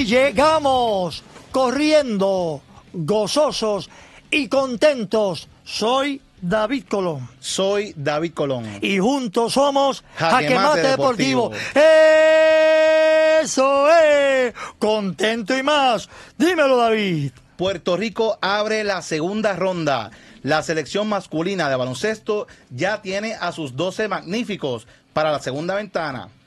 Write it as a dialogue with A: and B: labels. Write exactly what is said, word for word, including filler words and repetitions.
A: llegamos corriendo, gozosos y contentos. Soy David Colón.
B: Soy David Colón.
A: Y juntos somos
B: Jaque Mate Deportivo.
A: Eso es. Contento y más. Dímelo, David.
B: Puerto Rico abre la segunda ronda. La selección masculina de baloncesto ya tiene a sus doce magníficos para la segunda ventana.